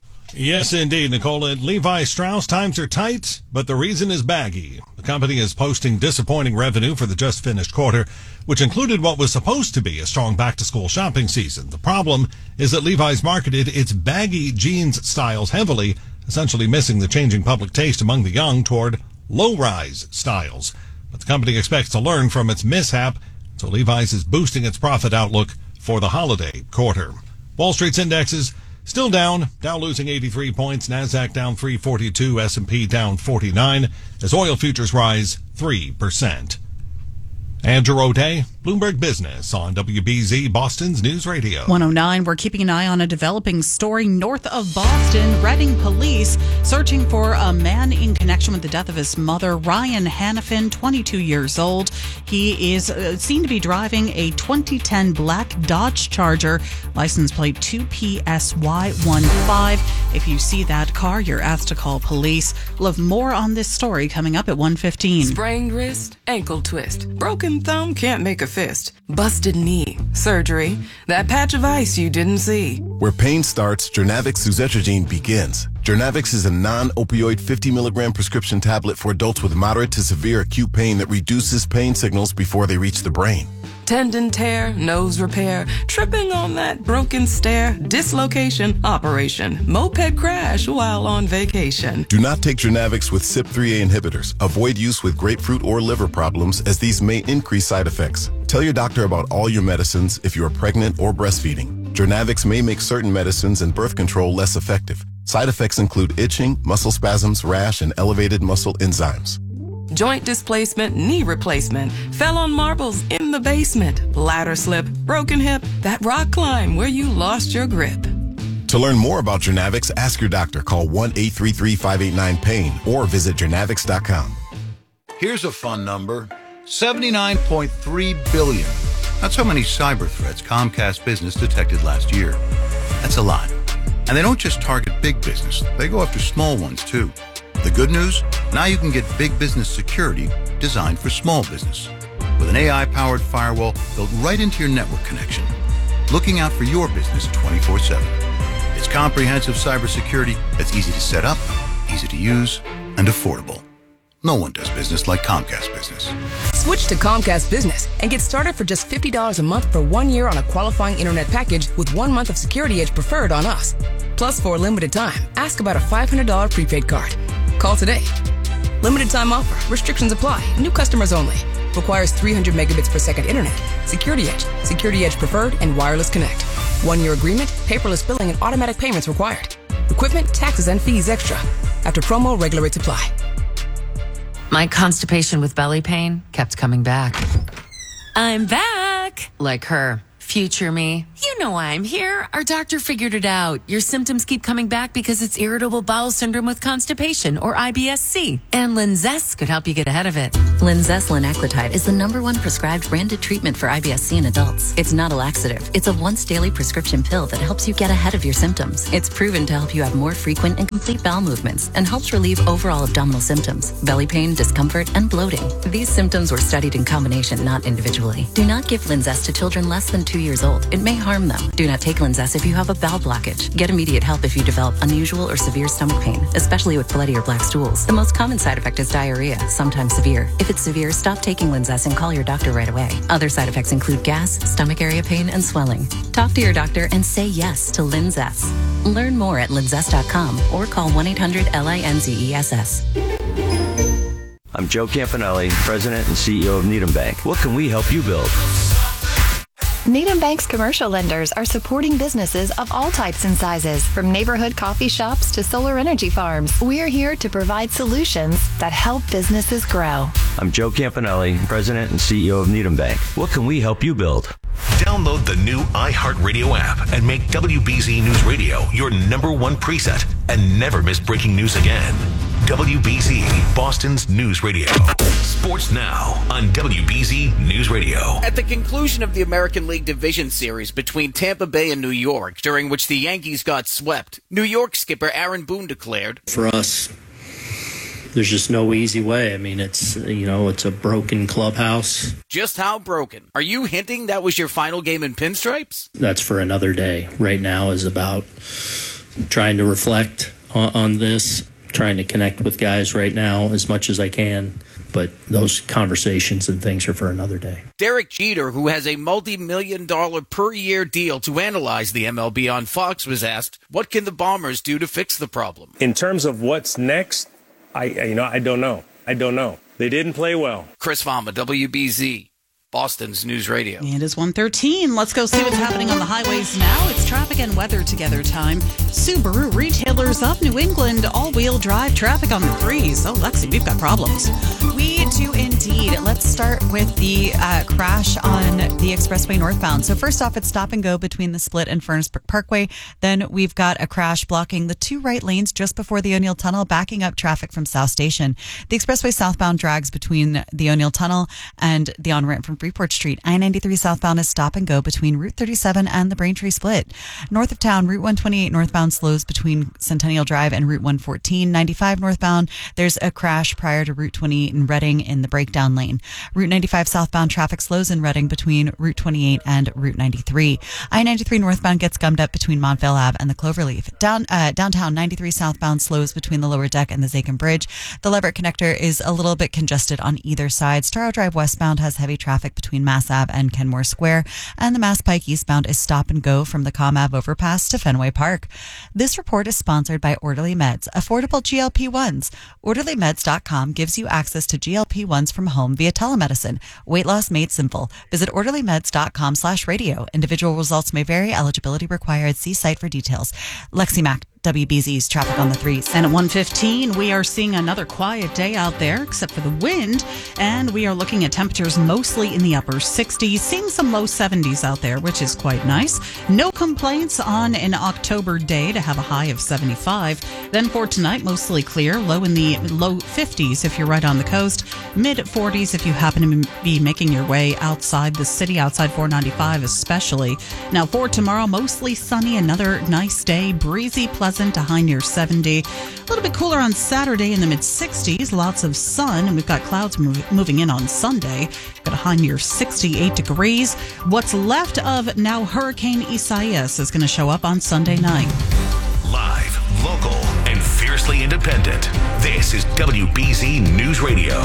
Yes, indeed, Nicole. At Levi Strauss, times are tight, but the reason is baggy. The company is posting disappointing revenue for the just finished quarter, which included what was supposed to be a strong back-to-school shopping season. The problem is that Levi's marketed its baggy jeans styles heavily, essentially missing the changing public taste among the young toward low-rise styles. But the company expects to learn from its mishap, so Levi's is boosting its profit outlook for the holiday quarter. Wall Street's indexes still down, Dow losing eighty-three points, NASDAQ down three forty-two, S and P down forty-nine, as oil futures rise three percent. Andrew O'Day, Bloomberg Business on W B Z, Boston's News Radio. one oh nine, we're keeping an eye on a developing story north of Boston. Reading police searching for a man in connection with the death of his mother, Ryan Hannafin, twenty-two years old. He is uh, seen to be driving a twenty ten black Dodge Charger, license plate two P S Y one five. If you see that car, you're asked to call police. We'll have more on this story coming up at one fifteen. Sprained wrist, ankle twist, broken thumb can't make a fist, busted knee, surgery, that patch of ice you didn't see. Where pain starts, Jernavix suzetrigine begins. Jernavix is a non-opioid fifty milligram prescription tablet for adults with moderate to severe acute pain that reduces pain signals before they reach the brain. Tendon tear, nose repair, tripping on that broken stair, dislocation, operation, moped crash while on vacation. Do not take Jernavix with C Y P three A inhibitors. Avoid use with grapefruit or liver problems, as these may increase side effects. Tell your doctor about all your medicines if you are pregnant or breastfeeding. Jernavix may make certain medicines and birth control less effective. Side effects include itching, muscle spasms, rash, and elevated muscle enzymes. Joint displacement, knee replacement, fell on marbles in the basement, ladder slip, broken hip, that rock climb where you lost your grip. To learn more about Jernavix, ask your doctor. Call one eight three three, five eight nine, pain or visit Jernavix dot com. Here's a fun number, seventy-nine point three billion. That's how many cyber threats Comcast Business detected last year. That's a lot. And they don't just target big business. They go after small ones, too. The good news? Now you can get big business security designed for small business with an A I-powered firewall built right into your network connection, looking out for your business twenty-four seven. It's comprehensive cybersecurity that's easy to set up, easy to use, and affordable. No one does business like Comcast Business. Switch to Comcast Business and get started for just fifty dollars a month for one year on a qualifying internet package with one month of Security Edge Preferred on us. Plus, for a limited time, ask about a five hundred dollars prepaid card. Call today. Limited time offer. Restrictions apply. New customers only. Requires three hundred megabits per second internet. Security Edge, Security Edge Preferred, and Wireless Connect. One-year agreement, paperless billing, and automatic payments required. Equipment, taxes, and fees extra. After promo, regular rates apply. My constipation with belly pain kept coming back. I'm back! Like her. Future me. You know why I'm here. Our doctor figured it out. Your symptoms keep coming back because it's irritable bowel syndrome with constipation, or I B S C. And Linzess could help you get ahead of it. Linzess linaclotide is the number one prescribed branded treatment for I B S C in adults. It's not a laxative. It's a once daily prescription pill that helps you get ahead of your symptoms. It's proven to help you have more frequent and complete bowel movements and helps relieve overall abdominal symptoms, belly pain, discomfort, and bloating. These symptoms were studied in combination, not individually. Do not give Linzess to children less than two years old. It may harm them. Do not take Linzess if you have a bowel blockage. Get immediate help if you develop unusual or severe stomach pain, especially with bloody or black stools. The most common side effect is diarrhea, sometimes severe. If it's severe, stop taking Linzess and call your doctor right away. Other side effects include gas, stomach area pain, and swelling. Talk to your doctor and say yes to Linzess. Learn more at linzess dot com or call one eight hundred L I N Z E S S. I'm Joe Campanelli, President and C E O of Needham Bank. What can we help you build? Needham Bank's commercial lenders are supporting businesses of all types and sizes, from neighborhood coffee shops to solar energy farms. We're here to provide solutions that help businesses grow. I'm Joe Campanelli, President and C E O of Needham Bank. What can we help you build? Download the new iHeartRadio app and make W B Z News Radio your number one preset and never miss breaking news again. W B Z, Boston's news radio. Sports now on W B Z News Radio. At the conclusion of the American League Division Series between Tampa Bay and New York, during which the Yankees got swept, New York skipper Aaron Boone declared, "For us, there's just no easy way. I mean, it's, you know, it's a broken clubhouse." Just how broken? Are you hinting that was your final game in pinstripes? That's for another day. Right now is about trying to reflect on, on this, trying to connect with guys right now as much as I can. But those conversations and things are for another day. Derek Jeter, who has a multi-million dollar per year deal to analyze the M L B on Fox, was asked, what can the Bombers do to fix the problem? In terms of what's next, I you know, I don't know. I don't know. They didn't play well. Chris Fama, W B Z, Boston's News Radio. It is one thirteen. Let's go see what's happening on the highways now. It's traffic and weather together time. Subaru retailers of New England, all-wheel drive traffic on the threes. Oh, Lexi, we've got problems. We do indeed. Let's start with the uh, crash on the expressway northbound. So first off, it's stop and go between the split and Furnace Brook Parkway. Then we've got a crash blocking the two right lanes just before the O'Neill Tunnel, backing up traffic from South Station. The expressway southbound drags between the O'Neill Tunnel and the on-ramp from Freeport Street. I ninety-three southbound is stop and go between Route thirty-seven and the Braintree Split. North of town, Route one twenty-eight northbound slows between Centennial Drive and Route one fourteen. ninety-five northbound, there's a crash prior to Route twenty-eight in Reading in the breakdown lane. Route ninety-five southbound traffic slows in Reading between Route twenty-eight and Route ninety-three. I ninety-three northbound gets gummed up between Montvale Ave and the Cloverleaf. Down uh, downtown, ninety-three southbound slows between the lower deck and the Zakin Bridge. The Leverett connector is a little bit congested on either side. Starrow Drive westbound has heavy traffic between Mass Ave and Kenmore Square, and the Mass Pike eastbound is stop and go from the Com Ave overpass to Fenway Park. This report is sponsored by Orderly Meds, affordable G L P ones. orderly meds dot com gives you access to G L P ones from home via telemedicine. Weight loss made simple. Visit orderly meds dot com slash radio. Individual results may vary. Eligibility required. See site for details. Lexi Mack, W B Z's traffic on the threes. And at one fifteen, we are seeing another quiet day out there, except for the wind. And we are looking at temperatures mostly in the upper sixties, seeing some low seventies out there, which is quite nice. No complaints on an October day to have a high of seventy-five. Then for tonight, mostly clear, low in the low fifties if you're right on the coast, mid forties if you happen to be making your way outside the city, outside four ninety-five especially. Now for tomorrow, mostly sunny, another nice day, breezy, pleasant. pleasant, a high near seventy. A little bit cooler on Saturday in the mid-sixties. Lots of sun, and we've got clouds move, moving in on Sunday. Got a high near sixty-eight degrees. What's left of now Hurricane Isaias is going to show up on Sunday night. Live, local, and fiercely independent. This is W B Z News Radio.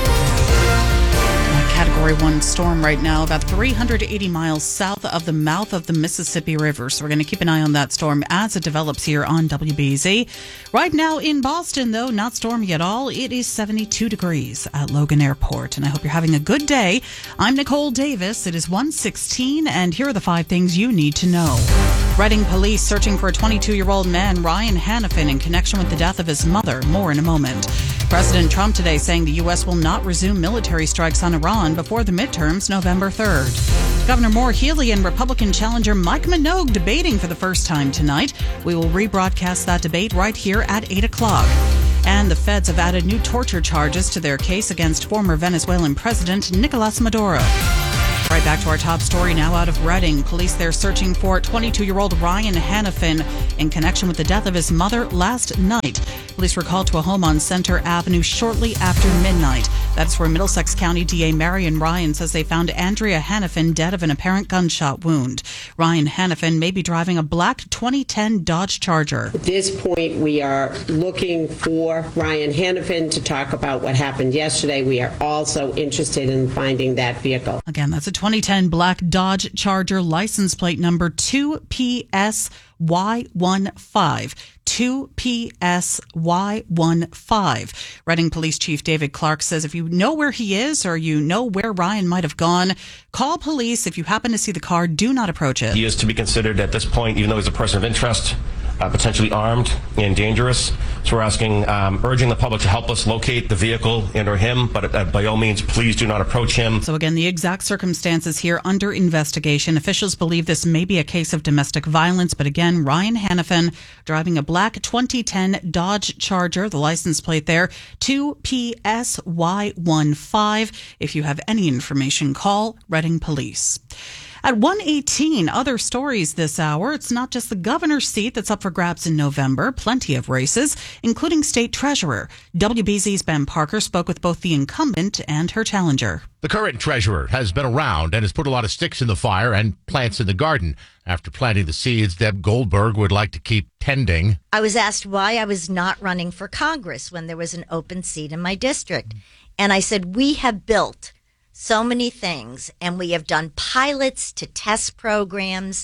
Category one storm right now, about three hundred eighty miles south of the mouth of the Mississippi River. So we're going to keep an eye on that storm as it develops here on W B Z. Right now in Boston, though, not stormy at all. It is seventy-two degrees at Logan Airport, and I hope you're having a good day. I'm Nicole Davis. It is one sixteen, and here are the five things you need to know. Reading police searching for a twenty-two-year-old man, Ryan Hannafin, in connection with the death of his mother. More in a moment. President Trump today saying the U S will not resume military strikes on Iran before the midterms November third. Governor Maura Healey and Republican challenger Mike Minogue debating for the first time tonight. We will rebroadcast that debate right here at eight o'clock. And the feds have added new torture charges to their case against former Venezuelan President Nicolas Maduro. Right back to our top story now out of Reading. Police there searching for twenty-two-year-old Ryan Hannafin in connection with the death of his mother last night. Police were called to a home on Center Avenue shortly after midnight. That's where Middlesex County D A Marion Ryan says they found Andrea Hannafin dead of an apparent gunshot wound. Ryan Hannafin may be driving a black twenty ten Dodge Charger. At this point, we are looking for Ryan Hannafin to talk about what happened yesterday. We are also interested in finding that vehicle. Again, that's a twenty ten black Dodge Charger, license plate number two P S Y one five. two P S Y one five. Reading Police Chief David Clark says if you know where he is or you know where Ryan might have gone, call police. If you happen to see the car, do not approach it. He is to be considered at this point, even though he's a person of interest, uh, potentially armed and dangerous. So we're asking, um, urging the public to help us locate the vehicle and or him, but uh, by all means, please do not approach him. So again, the exact circumstances here under investigation. Officials believe this may be a case of domestic violence, but again, Ryan Hannafin driving a black twenty ten Dodge Charger, the license plate there, two P S Y one five. If you have any information, call Reading Police. At one eighteen, other stories this hour. It's not just the governor's seat that's up for grabs in November. Plenty of races, including state treasurer. W B Z's Ben Parker spoke with both the incumbent and her challenger. The current treasurer has been around and has put a lot of sticks in the fire and plants in the garden. After planting the seeds, Deb Goldberg would like to keep tending. I was asked why I was not running for Congress when there was an open seat in my district. And I said, we have built so many things, and we have done pilots to test programs,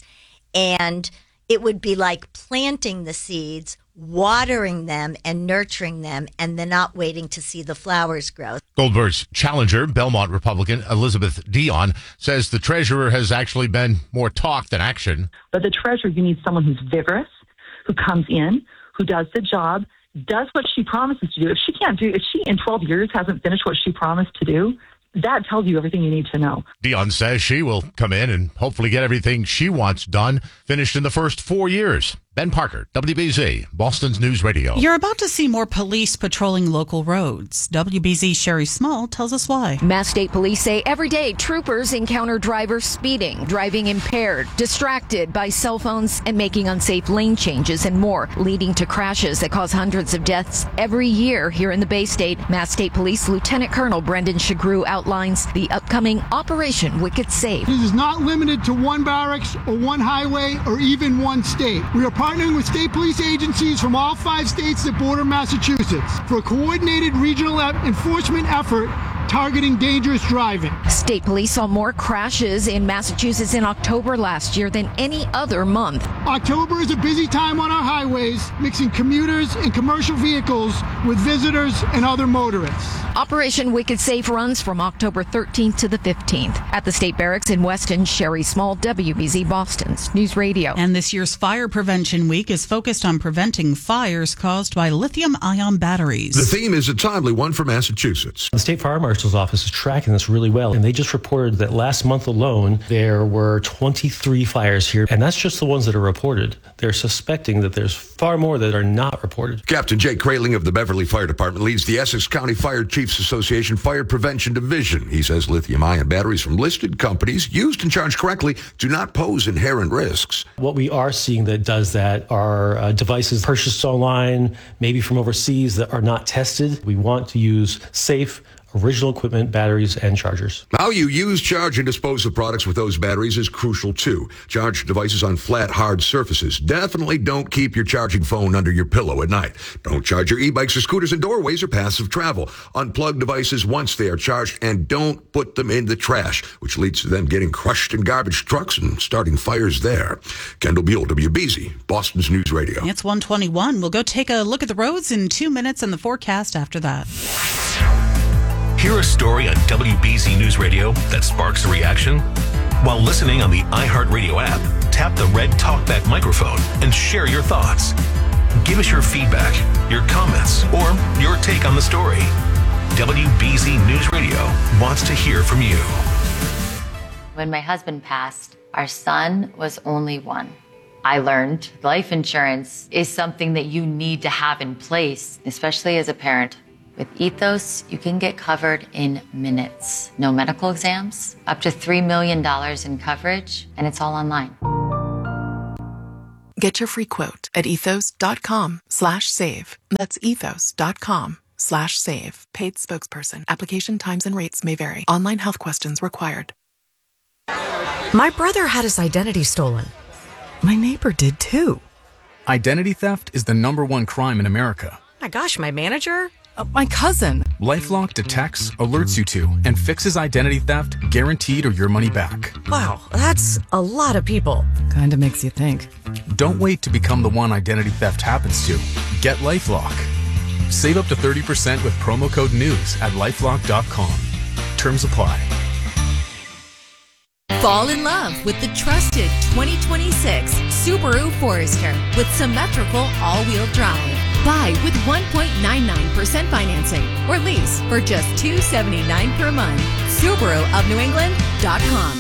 and it would be like planting the seeds, watering them and nurturing them, and then not waiting to see the flowers grow. Goldberg's challenger, Belmont Republican Elizabeth Dion, says the treasurer has actually been more talk than action. But the treasurer, you need someone who's vigorous, who comes in, who does the job, does what she promises to do. If she can't do, if she in twelve years hasn't finished what she promised to do, that tells you everything you need to know. Dion says she will come in and hopefully get everything she wants done finished in the first four years. Ben Parker, W B Z, Boston's News Radio. You're about to see more police patrolling local roads. W B Z's Sherry Small tells us why. Mass State Police say every day troopers encounter drivers speeding, driving impaired, distracted by cell phones, and making unsafe lane changes and more, leading to crashes that cause hundreds of deaths every year here in the Bay State. Mass State Police Lieutenant Colonel Brendan Shagru outlines the upcoming Operation Wicked Safe. This is not limited to one barracks or one highway or even one state. We are partnering with state police agencies from all five states that border Massachusetts for a coordinated regional enforcement effort targeting dangerous driving. State police saw more crashes in Massachusetts in October last year than any other month. October is a busy time on our highways, mixing commuters and commercial vehicles with visitors and other motorists. Operation Wicked Safe runs from October thirteenth to the fifteenth at the State Barracks in Weston. Sherry Small, W B Z Boston's News Radio. And this year's Fire Prevention Week is focused on preventing fires caused by lithium-ion batteries. The theme is a timely one for Massachusetts. The State Fire Marshal's Office is tracking this really well, and they just reported that last month alone there were twenty-three fires here, and that's just the ones that are reported. reported. They're suspecting that there's far more that are not reported. Captain Jake Kraling of the Beverly Fire Department leads the Essex County Fire Chiefs Association Fire Prevention Division. He says lithium-ion batteries from listed companies, used and charged correctly, do not pose inherent risks. What we are seeing that does that are uh, devices purchased online, maybe from overseas, that are not tested. We want to use safe, original equipment, batteries, and chargers. How you use, charge, and dispose of products with those batteries is crucial, too. Charge devices on flat, hard surfaces. Definitely don't keep your charging phone under your pillow at night. Don't charge your e-bikes or scooters in doorways or paths of travel. Unplug devices once they are charged, and don't put them in the trash, which leads to them getting crushed in garbage trucks and starting fires there. Kendall Buell, W B Z, Boston's News Radio. It's one twenty-one. We'll go take a look at the roads in two minutes and the forecast after that. Hear a story on W B Z News Radio that sparks a reaction? While listening on the iHeartRadio app, tap the red TalkBack microphone and share your thoughts. Give us your feedback, your comments, or your take on the story. W B Z News Radio wants to hear from you. When my husband passed, our son was only one. I learned life insurance is something that you need to have in place, especially as a parent. With Ethos, you can get covered in minutes. No medical exams, up to three million dollars in coverage, and it's all online. Get your free quote at ethos.com slash save. That's ethos.com slash save. Paid spokesperson. Application times and rates may vary. Online health questions required. My brother had his identity stolen. My neighbor did too. Identity theft is the number one crime in America. My gosh, my manager? Uh, my cousin. LifeLock detects, alerts you to, and fixes identity theft, guaranteed or your money back. Wow, that's a lot of people. Kind of makes you think. Don't wait to become the one identity theft happens to. Get LifeLock. Save up to thirty percent with promo code NEWS at lifelock dot com. Terms apply. Fall in love with the trusted twenty twenty-six Subaru Forester with symmetrical all-wheel drive. Buy with one point nine nine percent financing or lease for just two hundred seventy-nine dollars per month. Subaru of New England dot com.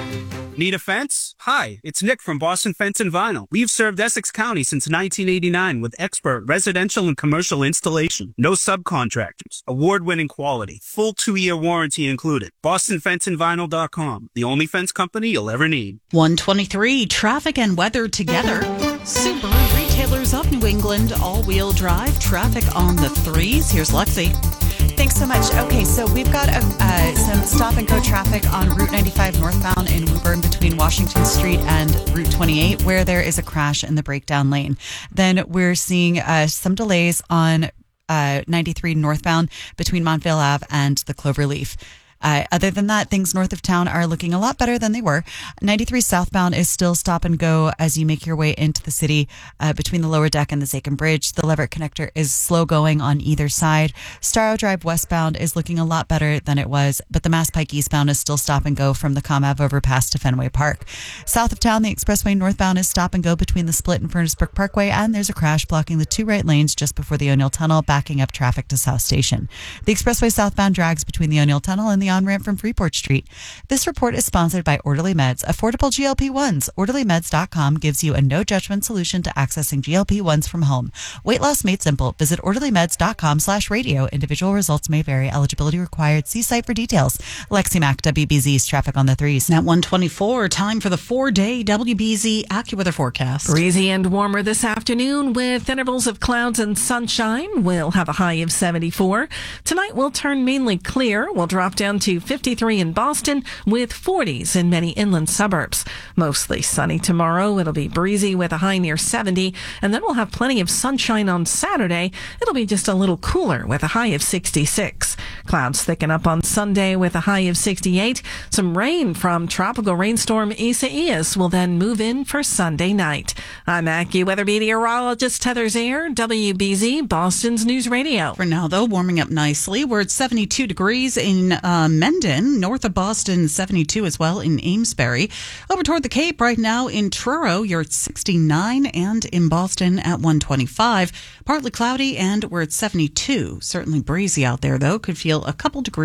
Need a fence? Hi, it's Nick from Boston Fence and Vinyl. We've served Essex County since nineteen eighty-nine with expert residential and commercial installation. No subcontractors. Award-winning quality. Full two-year warranty included. Boston Fence and Vinyl dot com. The only fence company you'll ever need. one twenty-three, traffic and weather together. Subaru Retailers of New England, all-wheel drive, traffic on the threes. Here's Lexi. Thanks so much. Okay, so we've got a, uh, some stop-and-go traffic on Route ninety-five northbound in Woburn between Washington Street and Route twenty-eight, where there is a crash in the breakdown lane. Then we're seeing uh, some delays on uh, ninety-three northbound between Montvale Ave and the Cloverleaf. Uh, other than that, things north of town are looking a lot better than they were. ninety-three southbound is still stop and go as you make your way into the city uh, between the lower deck and the Zakin Bridge. The Leverett connector is slow going on either side. Starrow Drive westbound is looking a lot better than it was, but the Mass Pike eastbound is still stop and go from the ComAv overpass to Fenway Park. South of town, the expressway northbound is stop and go between the Split and Furnace Brook Parkway, and there's a crash blocking the two right lanes just before the O'Neill Tunnel, backing up traffic to South Station. The expressway southbound drags between the O'Neill Tunnel and the on-ramp from Freeport Street. This report is sponsored by Orderly Meds, affordable G L P ones. orderly meds dot com gives you a no-judgment solution to accessing G L P ones from home. Weight loss made simple. Visit orderly meds dot com slash radio. Individual results may vary. Eligibility required. See site for details. Lexi Mack, W B Z's traffic on the threes. At one twenty-four, time for the four-day W B Z AccuWeather forecast. Breezy and warmer this afternoon with intervals of clouds and sunshine. We'll have a high of seventy-four. Tonight will turn mainly clear. We'll drop down to fifty-three in Boston with forties in many inland suburbs. Mostly sunny tomorrow. It'll be breezy with a high near seventy, and then we'll have plenty of sunshine on Saturday. It'll be just a little cooler with a high of sixty-six. Clouds thicken up on Sunday with a high of sixty-eight. Some rain from tropical rainstorm Isaias will then move in for Sunday night. I'm AccuWeather meteorologist Heather Zayer, W B Z, Boston's News Radio. For now, though, warming up nicely. We're at seventy-two degrees in uh, Mendon, north of Boston, seventy-two as well in Amesbury. Over toward the Cape right now in Truro, you're at sixty-nine, and in Boston at one twenty-five. Partly cloudy, and we're at seventy-two. Certainly breezy out there, though. Could feel a couple degrees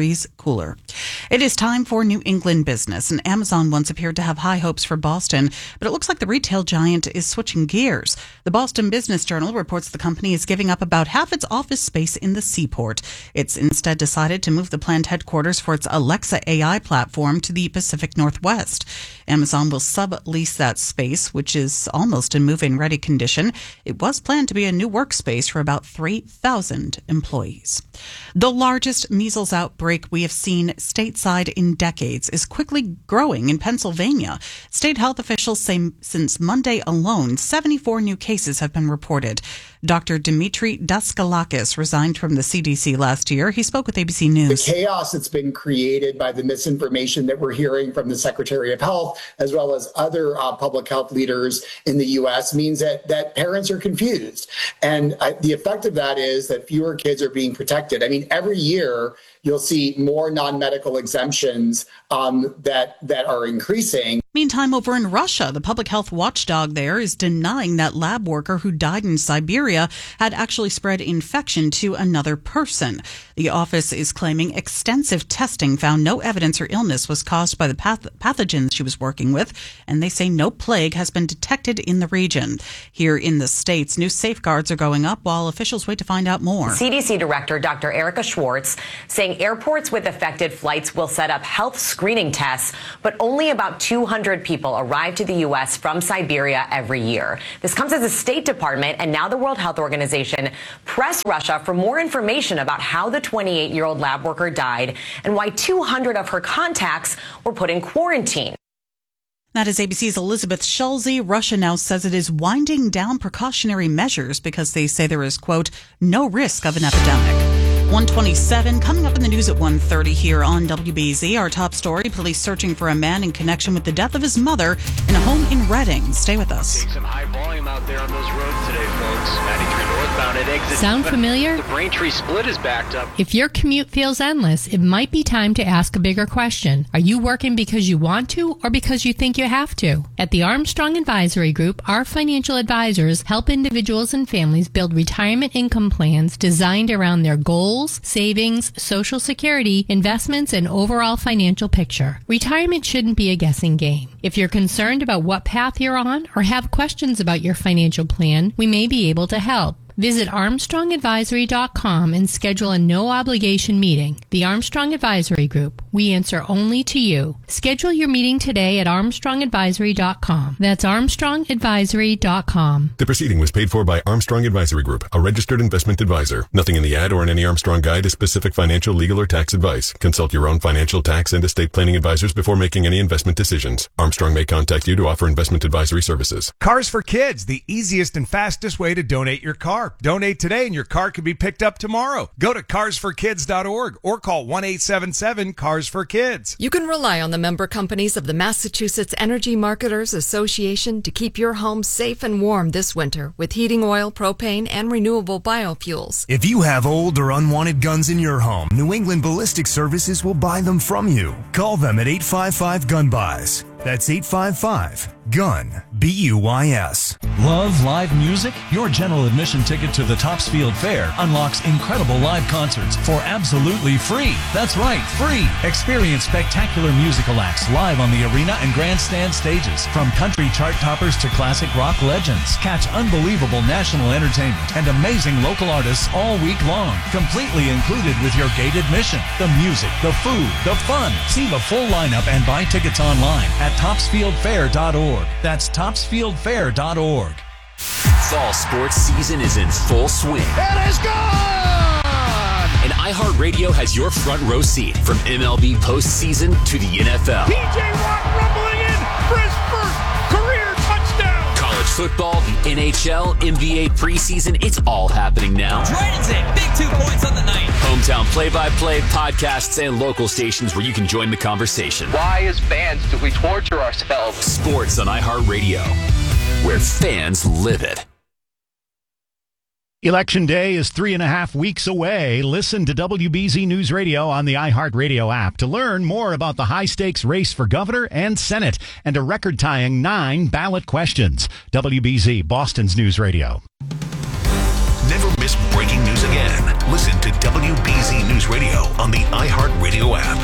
cooler. It is time for New England business, and Amazon once appeared to have high hopes for Boston, but it looks like the retail giant is switching gears. The Boston Business Journal reports the company is giving up about half its office space in the Seaport. It's instead decided to move the planned headquarters for its Alexa A I platform to the Pacific Northwest. Amazon will sublease that space, which is almost in move-in ready condition. It was planned to be a new workspace for about three thousand employees. The largest measles outbreak we have seen stateside in decades is quickly growing in Pennsylvania. State health officials say since Monday alone, seventy-four new cases have been reported. Doctor Dimitri Daskalakis resigned from the C D C last year. He spoke with A B C News. The chaos that's been created by the misinformation that we're hearing from the Secretary of Health, as well as other uh, public health leaders in the U S, means that, that parents are confused. And uh, the effect of that is that fewer kids are being protected. I mean, every year you'll see more non-medical exemptions um, that, that are increasing. Meantime, over in Russia, the public health watchdog there is denying that lab worker who died in Siberia had actually spread infection to another person. The office is claiming extensive testing found no evidence her illness was caused by the path- pathogens she was working with, and they say no plague has been detected in the region. Here in the States, new safeguards are going up while officials wait to find out more. C D C Director Doctor Erica Schwartz saying airports with affected flights will set up health screening tests, but only about two hundred people arrive to the U S from Siberia every year. This comes as the State Department and now the World Health Organization press Russia for more information about how the twenty-eight-year-old lab worker died and why two hundred of her contacts were put in quarantine. That is A B C's Elizabeth Schulze. Russia now says it is winding down precautionary measures because they say there is, quote, no risk of an epidemic. one twenty-seven, coming up in the news at one thirty here on W B Z. Our top story, police searching for a man in connection with the death of his mother in a home in Reading. Stay with us. Seeing some high volume out there on those roads today, folks. ninety-three northbound at exit. Sound familiar? The Braintree split is backed up. If your commute feels endless, it might be time to ask a bigger question. Are you working because you want to or because you think you have to? At the Armstrong Advisory Group, our financial advisors help individuals and families build retirement income plans designed around their goals, savings, Social Security, investments, and overall financial picture. Retirement shouldn't be a guessing game. If you're concerned about what path you're on or have questions about your financial plan, we may be able to help. Visit Armstrong Advisory dot com and schedule a no-obligation meeting. The Armstrong Advisory Group. We answer only to you. Schedule your meeting today at Armstrong Advisory dot com. That's Armstrong Advisory dot com. The proceeding was paid for by Armstrong Advisory Group, a registered investment advisor. Nothing in the ad or in any Armstrong guide is specific financial, legal, or tax advice. Consult your own financial, tax, and estate planning advisors before making any investment decisions. Armstrong may contact you to offer investment advisory services. Cars for Kids, the easiest and fastest way to donate your car. Donate today and your car can be picked up tomorrow. Go to cars for kids dot org or call one eight seven seven, cars for kids. You can rely on the member companies of the Massachusetts Energy Marketers Association to keep your home safe and warm this winter with heating oil, propane, and renewable biofuels. If you have old or unwanted guns in your home, New England Ballistic Services will buy them from you. Call them at eight five five, gun buys. That's eight five five, gun, B U Y S. Love live music? Your general admission ticket to the Topsfield Fair unlocks incredible live concerts for absolutely free. That's right, free. Experience spectacular musical acts live on the arena and grandstand stages. From country chart toppers to classic rock legends. Catch unbelievable national entertainment and amazing local artists all week long. Completely included with your gate admission. The music, the food, the fun. See the full lineup and buy tickets online at topsfield fair dot org. That's topsfield fair dot org. Fall sports season is in full swing. It is gone! And iHeartRadio has your front row seat from M L B postseason to the N F L. T J Watt rumbling in for his first career touchdown. College football, the N H L, N B A preseason, it's all happening now. Drayton's in, big two points on the night. Hometown play-by-play, podcasts, and local stations where you can join the conversation. Why, as fans, do we torture ourselves? Sports on iHeartRadio, where fans live it. Election Day is three and a half weeks away. Listen to W B Z News Radio on the iHeartRadio app to learn more about the high-stakes race for governor and Senate and a record-tying nine ballot questions. W B Z, Boston's News Radio. Never miss breaking news again. Listen to W B Z News Radio on the iHeartRadio Radio app.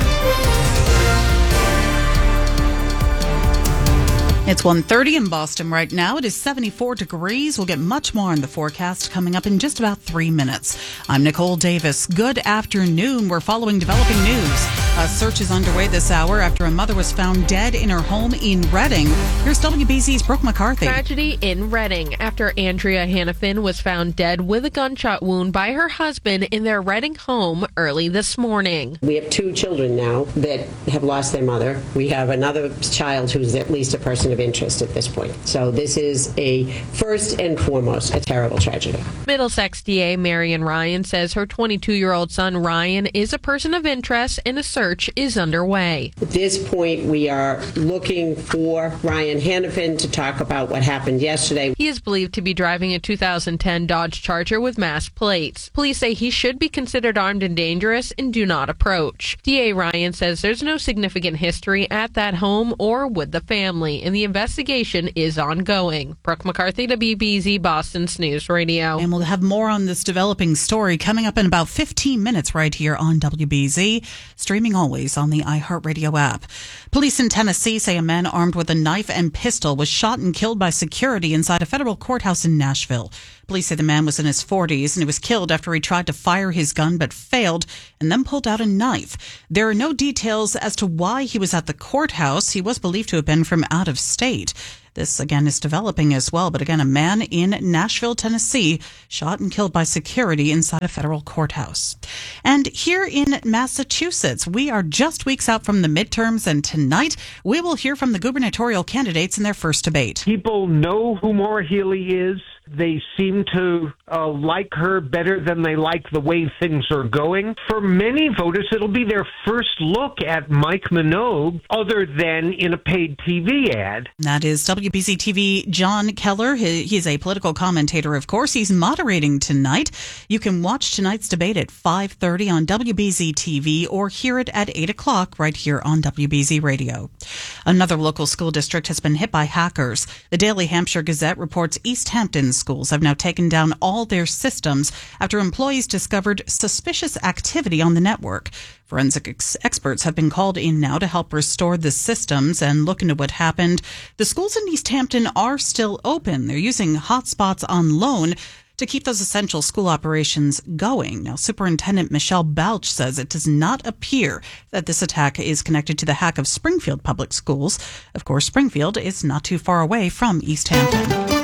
It's one thirty in Boston right now. It is seventy-four degrees. We'll get much more in the forecast coming up in just about three minutes. I'm Nicole Davis. Good afternoon. We're following developing news. A search is underway this hour after a mother was found dead in her home in Reading. Here's W B Z's Brooke McCarthy. Tragedy in Reading after Andrea Hannafin was found dead with a gunshot wound by her husband in their Reading home early this morning. We have two children now that have lost their mother. We have another child who's at least a person of interest at this point. So this is a first and foremost a terrible tragedy. Middlesex D A Marion Ryan says her twenty-two-year-old son Ryan is a person of interest and a search is underway. At this point, we are looking for Ryan Hannafin to talk about what happened yesterday. He is believed to be driving a two thousand ten Dodge Charger with masked plates. Police say he should be considered armed and dangerous and do not approach. D A Ryan says there's no significant history at that home or with the family, and the investigation is ongoing. Brooke McCarthy, W B Z Boston's News Radio. And we'll have more on this developing story coming up in about fifteen minutes right here on W B Z, streaming always on the iHeartRadio app. Police in Tennessee say a man armed with a knife and pistol was shot and killed by security inside a federal courthouse in Nashville. Police say the man was in his forties and he was killed after he tried to fire his gun but failed and then pulled out a knife. There are no details as to why he was at the courthouse. He was believed to have been from out of state. This, again, is developing as well. But again, a man in Nashville, Tennessee, shot and killed by security inside a federal courthouse. And here in Massachusetts, we are just weeks out from the midterms, and tonight we will hear from the gubernatorial candidates in their first debate. People know who Maura Healey is. They seem to uh, like her better than they like the way things are going. For many voters, it'll be their first look at Mike Minogue other than in a paid T V ad. That is W B Z T V John Keller. He, he's a political commentator, of course. He's moderating tonight. You can watch tonight's debate at five thirty on W B Z T V or hear it at eight o'clock right here on W B Z Radio. Another local school district has been hit by hackers. The Daily Hampshire Gazette reports East Hampton schools have now taken down all their systems after employees discovered suspicious activity on the network. Forensic ex- experts have been called in now to help restore the systems and look into what happened. The schools in East Hampton are still open. They're using hotspots on loan to keep those essential school operations going. Now, Superintendent Michelle Balch says it does not appear that this attack is connected to the hack of Springfield Public Schools. Of course, Springfield is not too far away from East Hampton.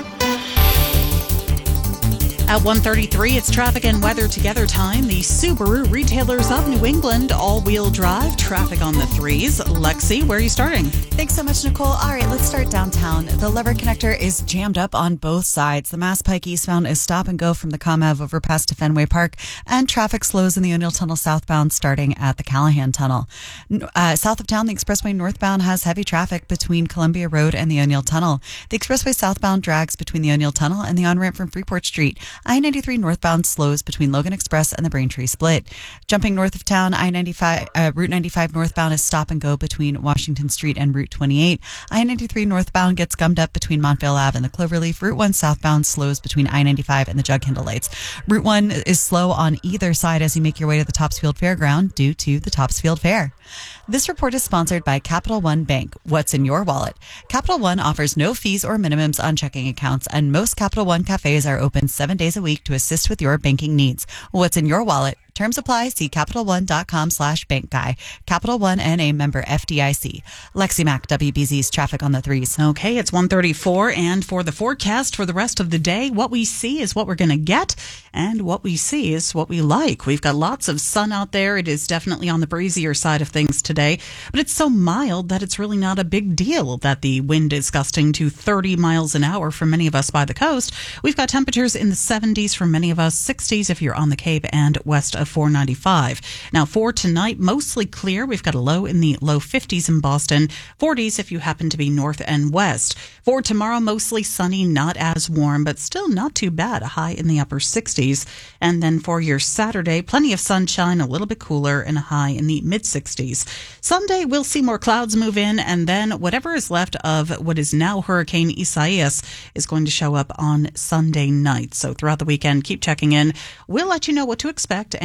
At one thirty-three, it's traffic and weather together time. The Subaru retailers of New England, all-wheel drive, traffic on the threes. Lexi, where are you starting? Thanks so much, Nicole. All right, let's start downtown. The Lever Connector is jammed up on both sides. The Mass Pike eastbound is stop and go from the ComAv overpass to Fenway Park, and traffic slows in the O'Neill Tunnel southbound starting at the Callahan Tunnel. Uh, south of town, the expressway northbound has heavy traffic between Columbia Road and the O'Neill Tunnel. The expressway southbound drags between the O'Neill Tunnel and the on-ramp from Freeport Street. I ninety-three northbound slows between Logan Express and the Braintree Split. Jumping north of town, I ninety-five, uh, Route ninety-five northbound is stop and go between Washington Street and Route twenty-eight. I ninety-three northbound gets gummed up between Montvale Ave and the Cloverleaf. Route one southbound slows between I ninety-five and the Jug Handle Lights. Route one is slow on either side as you make your way to the Topsfield Fairground due to the Topsfield Fair. This report is sponsored by Capital One Bank. What's in your wallet? Capital One offers no fees or minimums on checking accounts, and most Capital One cafes are open seven days a week to assist with your banking needs. What's in your wallet? Terms apply. See CapitalOne.com slash bank guy. Capital One N A member F D I C. Lexi Mack, W B Z's traffic on the threes. Okay, it's one thirty-four, and for the forecast for the rest of the day, what we see is what we're going to get, and what we see is what we like. We've got lots of sun out there. It is definitely on the breezier side of things today, but it's so mild that it's really not a big deal that the wind is gusting to thirty miles an hour for many of us by the coast. We've got temperatures in the seventies for many of us, sixties if you're on the Cape and west of four ninety-five. Now for tonight, mostly clear. We've got a low in the low fifties in Boston, forties if you happen to be north and west. For tomorrow, mostly sunny, not as warm, but still not too bad, a high in the upper sixties. And then for your Saturday, plenty of sunshine, a little bit cooler, and a high in the mid sixties. Sunday, we'll see more clouds move in, and then whatever is left of what is now Hurricane Isaias is going to show up on Sunday night. So throughout the weekend, keep checking in. We'll let you know what to expect and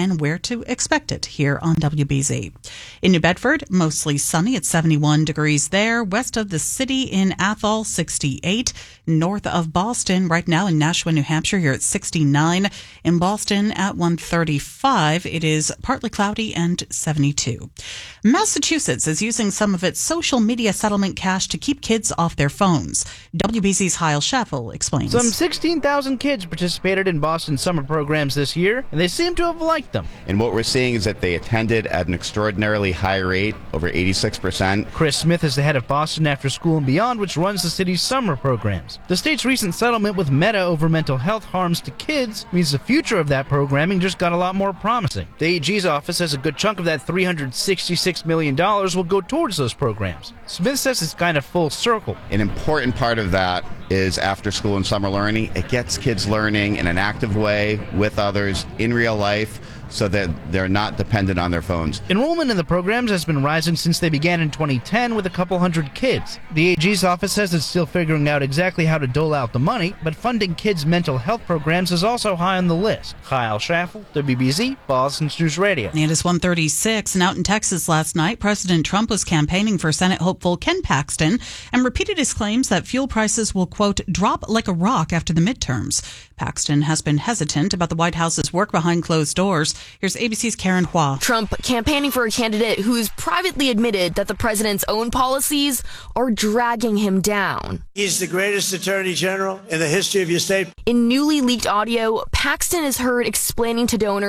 and where to expect it here on W B Z. In New Bedford, mostly sunny at seventy-one degrees there. West of the city in Athol, sixty-eight. North of Boston, right now in Nashua, New Hampshire, you're at sixty-nine. In Boston at one thirty-five, it is partly cloudy and seventy-two. Massachusetts is using some of its social media settlement cash to keep kids off their phones. W B Z's Heil Schaffel explains. Some sixteen thousand kids participated in Boston summer programs this year, and they seem to have liked them. And what we're seeing is that they attended at an extraordinarily high rate, over eighty-six percent. Chris Smith is the head of Boston After School and Beyond, which runs the city's summer programs. The state's recent settlement with Meta over mental health harms to kids means the future of that programming just got a lot more promising. The A G's office says a good chunk of that three hundred sixty-six million dollars will go towards those programs. Smith says it's kind of full circle. An important part of that is after school and summer learning. It gets kids learning in an active way with others in real life, so that they're not dependent on their phones. Enrollment in the programs has been rising since they began in twenty ten with a couple hundred kids. The A G's office says it's still figuring out exactly how to dole out the money, but funding kids' mental health programs is also high on the list. Kyle Schaffel, W B Z, Boston's News Radio. And it's one thirty-six, and out in Texas last night, President Trump was campaigning for Senate hopeful Ken Paxton and repeated his claims that fuel prices will, quote, drop like a rock after the midterms. Paxton has been hesitant about the White House's work behind closed doors. Here's A B C's Karen Hua. Trump campaigning for a candidate who's privately admitted that the president's own policies are dragging him down. He's the greatest attorney general in the history of your state. In newly leaked audio, Paxton is heard explaining to donors